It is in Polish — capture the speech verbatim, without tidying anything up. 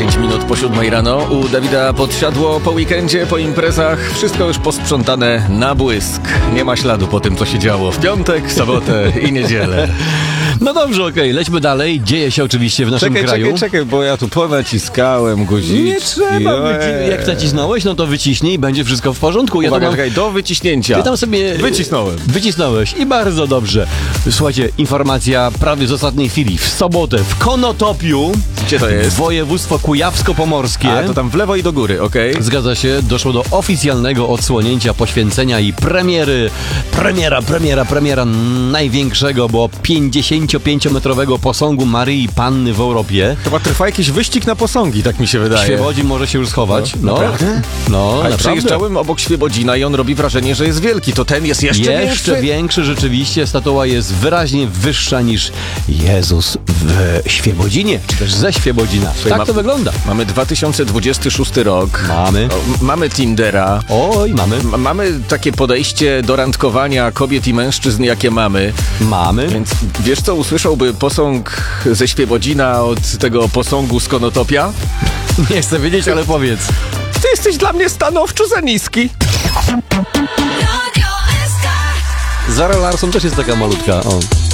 dziesięć minut po siódmej rano. U Dawida podsiadło po weekendzie, po imprezach. Wszystko już posprzątane na błysk. Nie ma śladu po tym, co się działo w piątek, sobotę i niedzielę. No dobrze, okej, okay, lećmy dalej. Dzieje się oczywiście w naszym czekaj, kraju. Czekaj, czekaj, bo ja tu ponaciskałem guziczki. Nie trzeba. Wyci- jak nacisnąłeś, no to wyciśnij i będzie wszystko w porządku. Ja Uwaga, mam... czekaj, do wyciśnięcia. Ty tam sobie... Wycisnąłem. Wycisnąłeś i bardzo dobrze. Słuchajcie, informacja prawie z ostatniej chwili. W sobotę w Konotopiu, gdzie to jest? Województwo kujawsko-pomorskie. A, to tam w lewo i do góry, okej. Okay. Zgadza się, doszło do oficjalnego odsłonięcia, poświęcenia i premiery. Premiera, premiera, premiera największego, bo pięćdziesięciopięciometrowego posągu Maryi Panny w Europie. Chyba trwa jakiś wyścig na posągi, tak mi się wydaje. Świebodzin może się już schować. No, no. Naprawdę? No, Ale naprawdę. przejeżdżałem obok Świebodzina i on robi wrażenie, że jest wielki. To ten jest jeszcze, jeszcze większy? większy, rzeczywiście. Statuła jest wyraźnie wyższa niż Jezus w Świebodzinie, czy też ze Świebodzina. Słuchaj, tak ma, to wygląda. Mamy dwa tysiące dwudziesty szósty rok. Mamy. O, mamy Tindera. Oj, mamy. M- mamy takie podejście do randkowania kobiet i mężczyzn, jakie mamy. Mamy. Więc wiesz co, usłyszałby posąg ze Świebodzina od tego posągu z Konotopia? Nie chcę wiedzieć, ale powiedz. Ty jesteś dla mnie stanowczo za niski. Zara Larsson też jest taka malutka. O.